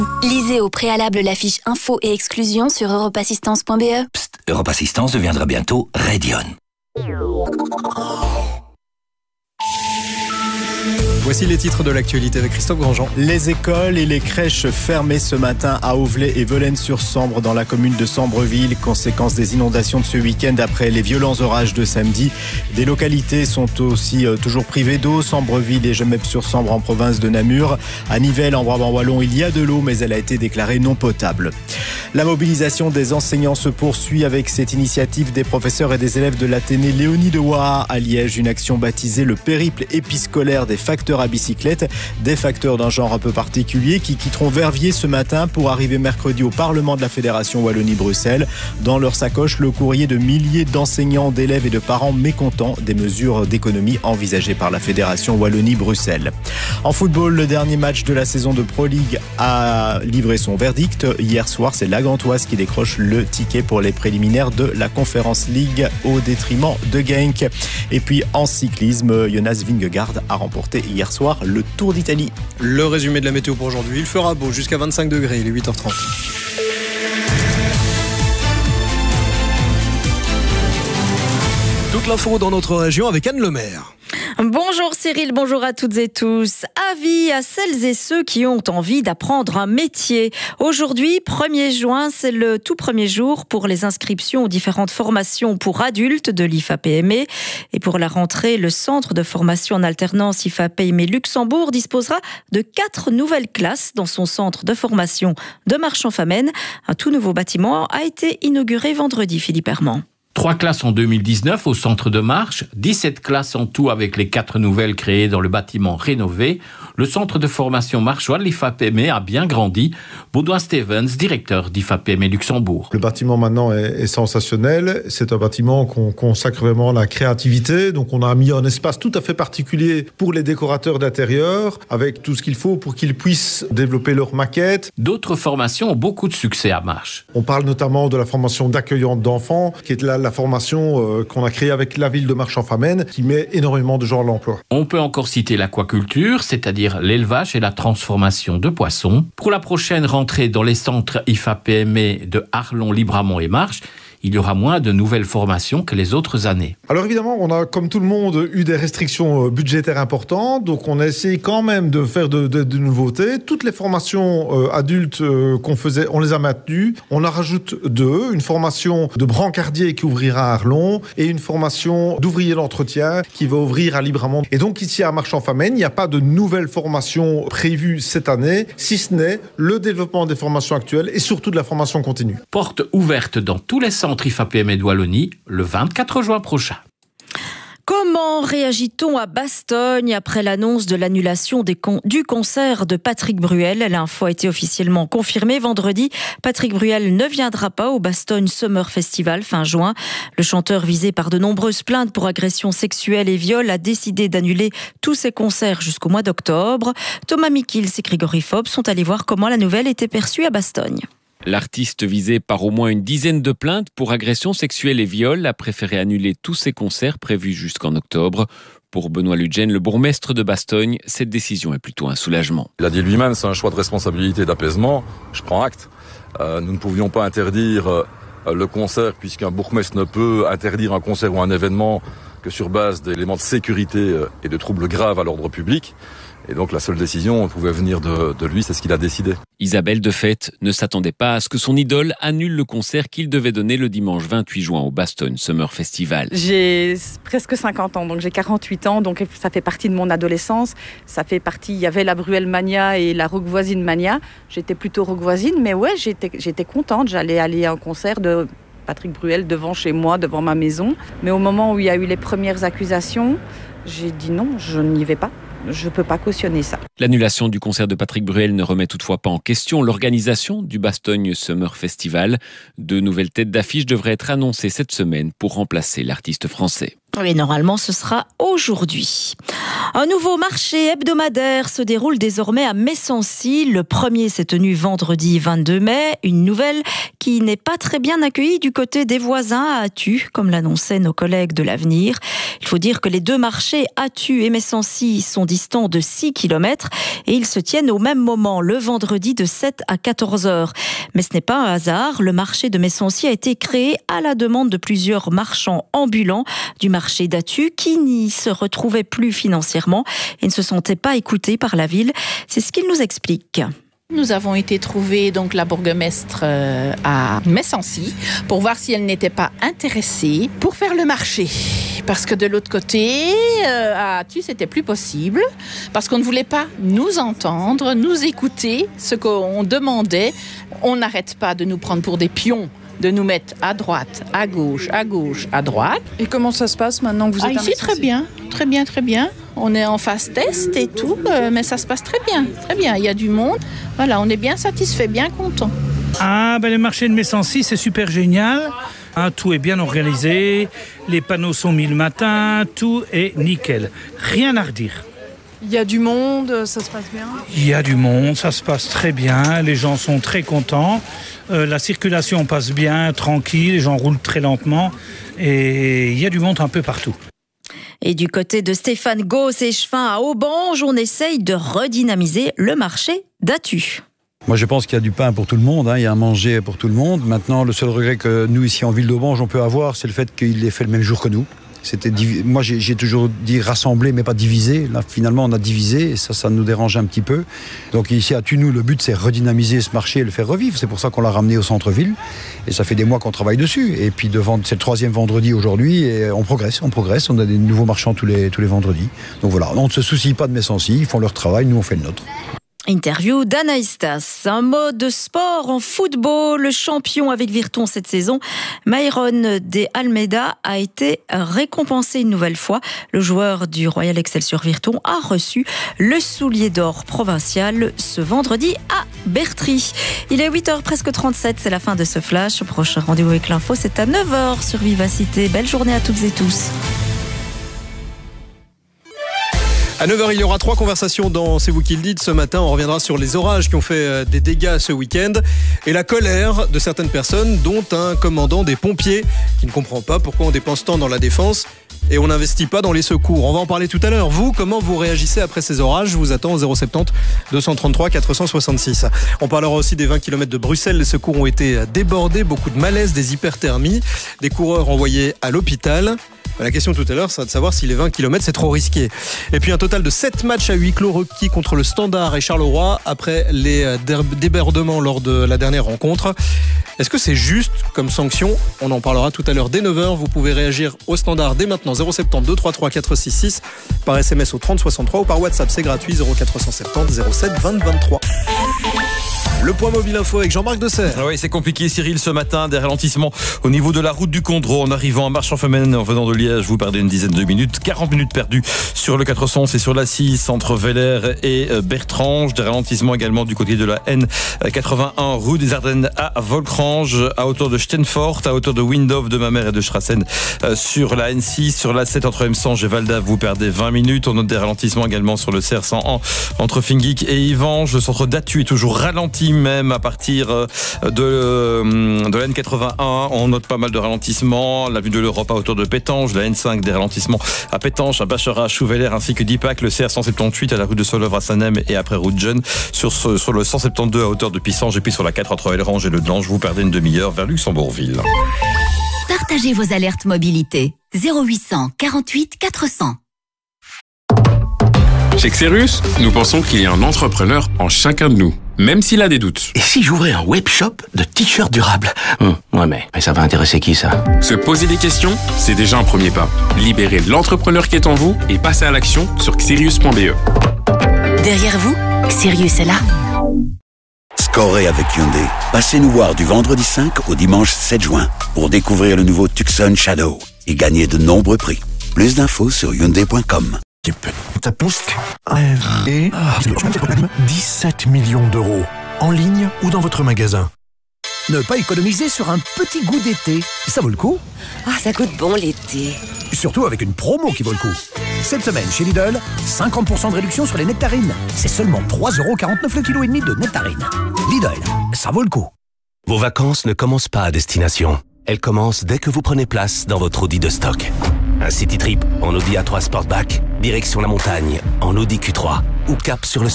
Lisez au préalable la fiche info et exclusion sur europassistance.be. Psst, Europassistance deviendra bientôt Radion. Voici les titres de l'actualité avec Christophe Grandjean. Les écoles et les crèches fermées ce matin à Auvelais et Velaines-sur-Sambre dans la commune de Sambreville. Conséquence des inondations de ce week-end après les violents orages de samedi. Des localités sont aussi toujours privées d'eau. Sambreville et Gemep-sur-Sambre en province de Namur. À Nivelles, en Brabant wallon, il y a de l'eau, mais elle a été déclarée non potable. La mobilisation des enseignants se poursuit avec cette initiative des professeurs et des élèves de l'Athénée Léonie de Waha à Liège. Une action baptisée le périple épiscolaire des facteurs à bicyclette, des facteurs d'un genre un peu particulier qui quitteront Verviers ce matin pour arriver mercredi au Parlement de la Fédération Wallonie-Bruxelles. Dans leur sacoche, le courrier de milliers d'enseignants, d'élèves et de parents mécontents des mesures d'économie envisagées par la Fédération Wallonie-Bruxelles. En football, le dernier match de la saison de Pro League a livré son verdict. Hier soir, c'est la Gantoise qui décroche le ticket pour les préliminaires de la Conference League au détriment de Genk. Et puis en cyclisme, Jonas Vingegaard a remporté hier soir le Tour d'Italie. Le résumé de la météo pour aujourd'hui. Il fera beau jusqu'à 25 degrés, il est 8h30. Toute l'info dans notre région avec Anne Lemaire. Bonjour Cyril, bonjour à toutes et tous. Avis à celles et ceux qui ont envie d'apprendre un métier. Aujourd'hui, 1er juin, c'est le tout premier jour pour les inscriptions aux différentes formations pour adultes de l'IFAPME. Et pour la rentrée, le centre de formation en alternance IFAPME Luxembourg disposera de 4 nouvelles classes dans son centre de formation de Marchand-Famenne. Un tout nouveau bâtiment a été inauguré vendredi, Philippe Herman. 3 classes en 2019 au centre de Marche, 17 classes en tout avec les 4 nouvelles créées dans le bâtiment rénové. Le centre de formation marchois de l'IFAPME a bien grandi. Baudouin Stevens, directeur d'IFAPME Luxembourg. Le bâtiment maintenant est sensationnel. C'est un bâtiment qu'on consacre vraiment à la créativité. Donc on a mis un espace tout à fait particulier pour les décorateurs d'intérieur, avec tout ce qu'il faut pour qu'ils puissent développer leurs maquettes. D'autres formations ont beaucoup de succès à Marche. On parle notamment de la formation d'accueillante d'enfants, qui est la formation qu'on a créée avec la ville de Marchand-Famenne, qui met énormément de gens à l'emploi. On peut encore citer l'aquaculture, c'est-à-dire l'élevage et la transformation de poissons. Pour la prochaine rentrée dans les centres IFAPME de Arlon, Libramont et Marche, il y aura moins de nouvelles formations que les autres années. Alors évidemment, on a, comme tout le monde, eu des restrictions budgétaires importantes, donc on a essayé quand même de faire de nouveautés. Toutes les formations adultes qu'on faisait, on les a maintenues. On en rajoute 2, une formation de brancardier qui ouvrira à Arlon et une formation d'ouvrier d'entretien qui va ouvrir à Libramont. Et donc ici à Marchand-Famenne, il n'y a pas de nouvelles formations prévues cette année, si ce n'est le développement des formations actuelles et surtout de la formation continue. Porte ouverte dans tous les centres IFAPME de Wallonie le 24 juin prochain. Comment réagit-on à Bastogne après l'annonce de l'annulation du concert de Patrick Bruel ? L'info a été officiellement confirmée vendredi. Patrick Bruel ne viendra pas au Bastogne Summer Festival fin juin. Le chanteur visé par de nombreuses plaintes pour agressions sexuelles et viol a décidé d'annuler tous ses concerts jusqu'au mois d'octobre. Thomas Mikils et Grégory Fobb sont allés voir comment la nouvelle était perçue à Bastogne. L'artiste visé par au moins une dizaine de plaintes pour agressions sexuelles et viols a préféré annuler tous ses concerts prévus jusqu'en octobre. Pour Benoît Ludgen, le bourgmestre de Bastogne, cette décision est plutôt un soulagement. Il a dit lui-même, c'est un choix de responsabilité et d'apaisement. Je prends acte. Nous ne pouvions pas interdire le concert puisqu'un bourgmestre ne peut interdire un concert ou un événement que sur base d'éléments de sécurité et de troubles graves à l'ordre public. Et donc la seule décision pouvait venir de lui, c'est ce qu'il a décidé. Isabelle, de fait, ne s'attendait pas à ce que son idole annule le concert qu'il devait donner le dimanche 28 juin au Bastogne Summer Festival. J'ai presque 50 ans, donc j'ai 48 ans, donc ça fait partie de mon adolescence. Ça fait partie, il y avait la Bruel Mania et la Rock Voisine Mania. J'étais plutôt rock voisine, mais ouais, j'étais contente. J'allais aller à un concert de Patrick Bruel devant chez moi, devant ma maison. Mais au moment où il y a eu les premières accusations, j'ai dit non, je n'y vais pas. Je ne peux pas cautionner ça. L'annulation du concert de Patrick Bruel ne remet toutefois pas en question l'organisation du Bastogne Summer Festival. 2 nouvelles têtes d'affiche devraient être annoncées cette semaine pour remplacer l'artiste français. Oui, normalement, ce sera aujourd'hui. Un nouveau marché hebdomadaire se déroule désormais à Messancy. Le premier s'est tenu vendredi 22 mai. Une nouvelle qui n'est pas très bien accueillie du côté des voisins à Attu, comme l'annonçaient nos collègues de l'Avenir. Il faut dire que les deux marchés, Attu et Messancy, sont distants de 6 km et ils se tiennent au même moment, le vendredi de 7 à 14 heures. Mais ce n'est pas un hasard. Le marché de Messancy a été créé à la demande de plusieurs marchands ambulants du marché d'Attu qui n'y se retrouvaient plus financièrement et ne se sentaient pas écoutés par la ville. C'est ce qu'il nous explique. Nous avons été trouver donc la bourgmestre à Messancy pour voir si elle n'était pas intéressée pour faire le marché. Parce que de l'autre côté, à Attu, c'était plus possible. Parce qu'on ne voulait pas nous entendre, nous écouter ce qu'on demandait. On n'arrête pas de nous prendre pour des pions, de nous mettre à droite, à gauche, à droite. Et comment ça se passe maintenant que vous êtes à Ici, très bien. On est en phase test et tout, mais ça se passe très bien. Il y a du monde. Voilà, on est bien satisfait, bien content. Le marché de Messancy, c'est super génial. Tout est bien organisé, les panneaux sont mis le matin, tout est nickel. Rien à redire. Il y a du monde, ça se passe bien? Il y a du monde, ça se passe très bien, les gens sont très contents. La circulation passe bien, tranquille, les gens roulent très lentement et il y a du monde un peu partout. Et du côté de Stéphane Gauss et Chevin à Aubange, on essaye de redynamiser le marché d'Attu. Moi, je pense qu'il y a du pain pour tout le monde, il y a à manger pour tout le monde. Maintenant, le seul regret que nous, ici en ville d'Aubange, on peut avoir, c'est le fait qu'il ait fait le même jour que nous. Moi, j'ai toujours dit rassembler, mais pas diviser. Là, finalement, on a divisé et ça nous dérange un petit peu. Donc ici, à Attu, le but, c'est redynamiser ce marché et le faire revivre. C'est pour ça qu'on l'a ramené au centre-ville. Et ça fait des mois qu'on travaille dessus. Et puis, c'est le 3e vendredi aujourd'hui et on progresse. On a des nouveaux marchands tous les vendredis. Donc voilà, on ne se soucie pas de Messancy. Ils font leur travail, nous, on fait le nôtre. Interview d'Anaïstas. Un mot de sport en football. Le champion avec Virton cette saison, Myron de Almeida, a été récompensé une nouvelle fois. Le joueur du Royal Excelsior Virton a reçu le soulier d'or provincial ce vendredi à Bertry. Il est 8h presque 37, c'est la fin de ce flash. Prochain rendez-vous avec l'info, c'est à 9h sur Vivacité. Belle journée à toutes et tous. À 9h, il y aura 3 conversations dans C'est vous qui le dites. Ce matin, on reviendra sur les orages qui ont fait des dégâts ce week-end et la colère de certaines personnes, dont un commandant des pompiers qui ne comprend pas pourquoi on dépense tant dans la défense et on n'investit pas dans les secours. On va en parler tout à l'heure. Vous, comment vous réagissez après ces orages? Je vous attends au 070 233 466. On parlera aussi des 20 km de Bruxelles. Les secours ont été débordés, beaucoup de malaise, des hyperthermies, des coureurs envoyés à l'hôpital. La question tout à l'heure, c'est de savoir si les 20 km c'est trop risqué. Et puis un total de 7 matchs à huis clos requis contre le Standard et Charleroi après les débordements lors de la dernière rencontre. Est-ce que c'est juste comme sanction? On en parlera tout à l'heure dès 9h. Vous pouvez réagir au Standard dès maintenant 070 233 466 par SMS au 3063 ou par WhatsApp, c'est gratuit 0470 07 20 23. Le point mobile info avec Jean-Marc Dessert. Oui, c'est compliqué Cyril ce matin, des ralentissements au niveau de la route du Condro en arrivant à Marchand-Femmen en venant de Liège, vous perdez une dizaine de minutes, 40 minutes perdues sur le 400 et sur la 6 entre Velaire et Bertrange, des ralentissements également du côté de la N81 rue des Ardennes à Volcrange, à hauteur de Stenfort, à hauteur de Windhof, de Mamers et de Strassen sur la N6, sur la 7 entre Emsange et Valdav, vous perdez 20 minutes, on note des ralentissements également sur le CR101 entre Finguic et Ivange, le centre d'Attu est toujours ralenti même à partir de la N81, on note pas mal de ralentissements, l'avenue de l'Europe à hauteur de Pétange, la N5 des ralentissements à Pétange, à Bachera, à Chouvellaire ainsi que d'Ipac, le CR178 à la rue de Soleuvre à Sanem et après route Jeune, sur le 172 à hauteur de Pissange et puis sur la 4 entre Elrange et Le Delange, vous perdez une demi-heure vers Luxembourgville. Partagez vos alertes mobilité 0800 48 400. Chez Xerus, nous pensons qu'il y a un entrepreneur en chacun de nous, même s'il a des doutes. Et si j'ouvrais un webshop de t-shirts durables? Ouais, mais ça va intéresser qui, ça? Se poser des questions, c'est déjà un premier pas. Libérez l'entrepreneur qui est en vous et passez à l'action sur xerius.be. Derrière vous, Xerius est là. Scorez avec Hyundai. Passez nous voir du vendredi 5 au dimanche 7 juin pour découvrir le nouveau Tucson Shadow et gagner de nombreux prix. Plus d'infos sur Hyundai.com. Ta pousse et 17 millions d'euros en ligne ou dans votre magasin. Ne pas économiser sur un petit goût d'été. Ça vaut le coup. Ah, ça goûte bon l'été. Surtout avec une promo qui vaut le coup. Cette semaine chez Lidl, 50% de réduction sur les nectarines. C'est seulement 3,49€ le kilo et demi de nectarines. Lidl, ça vaut le coup. Vos vacances ne commencent pas à destination. Elles commencent dès que vous prenez place dans votre Audi de stock. Un city trip en Audi A3 Sportback, direction la montagne en Audi Q3 ou cap sur le